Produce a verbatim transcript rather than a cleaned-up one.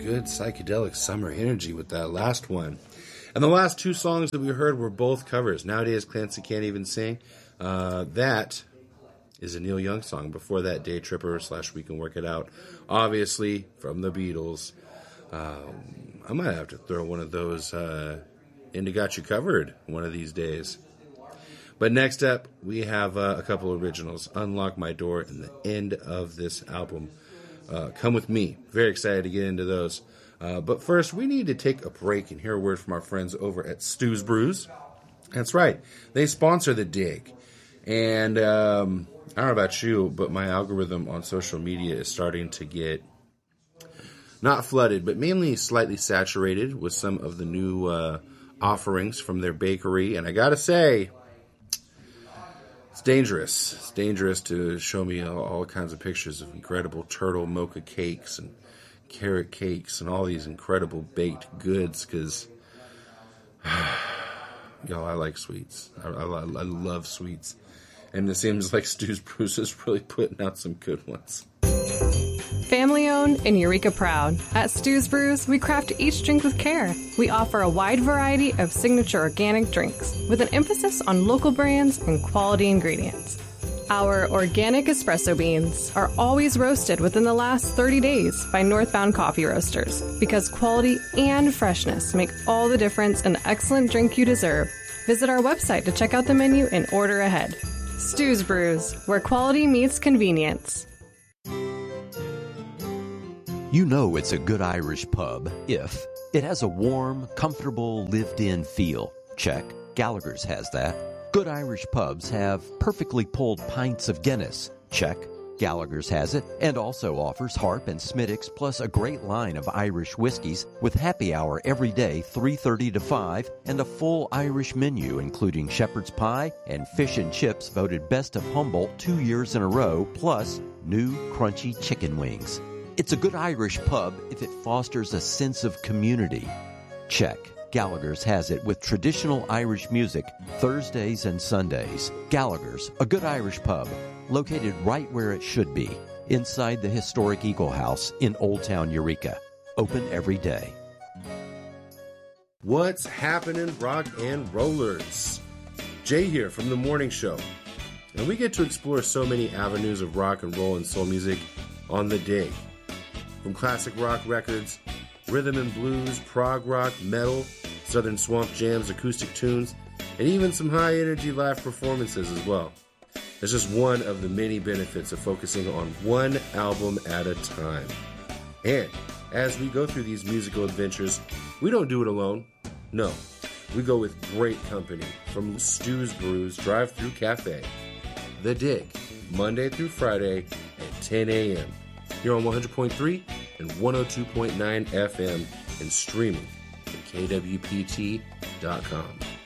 good psychedelic summer energy with that last one. And the last two songs that we heard were both covers. Nowadays, Clancy Can't Even Sing. Uh, that is a Neil Young song. Before that, Day Tripper slash We Can Work It Out. Obviously, from the Beatles. Um, I might have to throw one of those uh, into Got You Covered one of these days. But next up, we have uh, a couple originals. Unlock My Door and the end of this album. Uh, Come With Me. Very excited to get into those. Uh, but first, we need to take a break and hear a word from our friends over at Stu's Brews. That's right. They sponsor The Dig. And um, I don't know about you, but my algorithm on social media is starting to get not flooded, but mainly slightly saturated with some of the new uh, offerings from their bakery. And I gotta say, it's dangerous. It's dangerous to show me all, all kinds of pictures of incredible turtle mocha cakes and carrot cakes and all these incredible baked goods, because y'all, I like sweets. I, I, I love sweets. And it seems like Stu's Brews is really putting out some good ones. Family owned and Eureka proud. At Stu's Brews, we craft each drink with care. We offer a wide variety of signature organic drinks with an emphasis on local brands and quality ingredients. Our organic espresso beans are always roasted within the last thirty days by Northbound Coffee Roasters, because quality and freshness make all the difference in the excellent drink you deserve. Visit our website to check out the menu and order ahead. Stu's Brews, where quality meets convenience. You know it's a good Irish pub if it has a warm, comfortable, lived-in feel. Check. Gallagher's has that. Good Irish pubs have perfectly pulled pints of Guinness. Check. Gallagher's has it, and also offers Harp and Smithwick's, plus a great line of Irish whiskeys with happy hour every day, three thirty to five, and a full Irish menu including shepherd's pie and fish and chips voted best of Humboldt two years in a row, plus new crunchy chicken wings. It's a good Irish pub if it fosters a sense of community. Check. Gallagher's has it with traditional Irish music Thursdays and Sundays. Gallagher's, a good Irish pub, located right where it should be, inside the historic Eagle House in Old Town Eureka. Open every day. What's happening, rock and rollers? Jay here from The Morning Show. And we get to explore so many avenues of rock and roll and soul music on The Dig. From classic rock records, rhythm and blues, prog rock, metal, southern swamp jams, acoustic tunes, and even some high-energy live performances as well. It's just one of the many benefits of focusing on one album at a time. And as we go through these musical adventures, we don't do it alone. No, we go with great company from Stu's Brews Drive-Thru Cafe. The Dig, Monday through Friday at ten a.m. Here on one hundred point three and one oh two point nine F M and streaming at K W P T dot com.